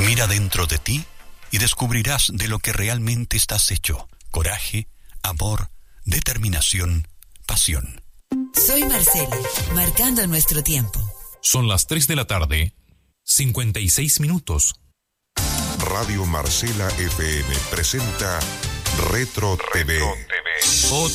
Mira dentro de ti y descubrirás de lo que realmente estás hecho. Coraje, amor, determinación, pasión. Soy Marcela, marcando nuestro tiempo. Son las 3 de la tarde, 56 minutos. Radio Marcela FM presenta Retro TV.